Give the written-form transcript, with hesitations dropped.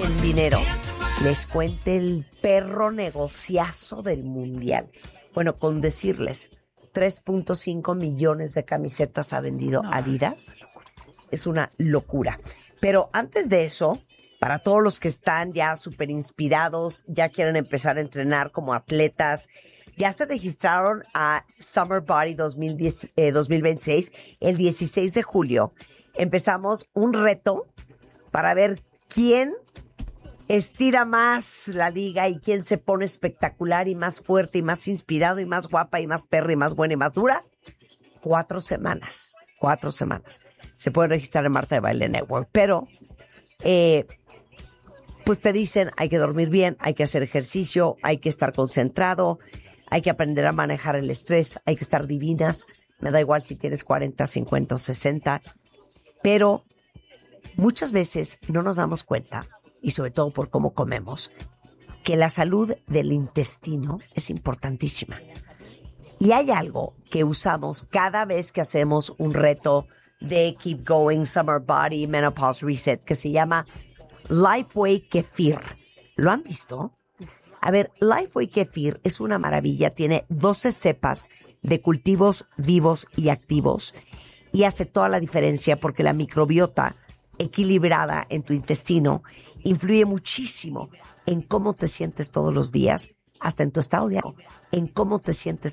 en dinero, les cuente el perro negociazo del mundial. Bueno, con decirles, 3.5 millones de camisetas ha vendido Adidas. Es una locura. Pero antes de eso, para todos los que están ya súper inspirados, ya quieren empezar a entrenar como atletas, ya se registraron a Summer Body 2026, el 16 de julio. Empezamos un reto para ver quién estira más la liga y quién se pone espectacular y más fuerte y más inspirado y más guapa y más perra y más buena y más dura. 4 semanas. 4 semanas. Se puede registrar en Marta de Baile Network, pero pues te dicen hay que dormir bien, hay que hacer ejercicio, hay que estar concentrado, hay que aprender a manejar el estrés, hay que estar divinas. Me da igual si tienes 40, 50 o 60, pero muchas veces no nos damos cuenta, y sobre todo por cómo comemos, que la salud del intestino es importantísima. Y hay algo que usamos cada vez que hacemos un reto de Keep Going, Summer Body, Menopause Reset, que se llama Lifeway Kefir. ¿Lo han visto? A ver, Lifeway Kefir es una maravilla. Tiene 12 cepas de cultivos vivos y activos y hace toda la diferencia porque la microbiota equilibrada en tu intestino influye muchísimo en cómo te sientes todos los días, hasta en tu estado de ánimo, en cómo te sientes